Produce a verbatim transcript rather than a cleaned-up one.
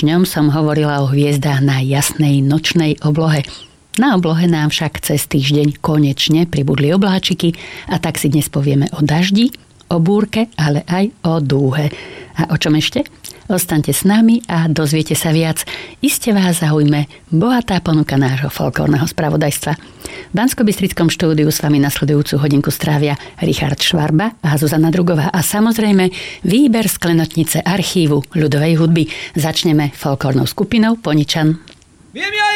týždňom som hovorila o hviezdách na jasnej nočnej oblohe. Na oblohe nám však cez týždeň konečne pribudli obláčiky a tak si dnes povieme o daždi, o búrke, ale aj o dúhe. A o čom ešte? Ostaňte s nami a dozviete sa viac. Iste vás zaujme bohatá ponuka nášho folklórneho spravodajstva. V Banskobystrickom štúdiu s vami nasledujúcu hodinku strávia Richard Švarba a Zuzana Drugová a samozrejme výber z klenotnice archívu ľudovej hudby. Začneme folklórnou skupinou Poničan. Viem ja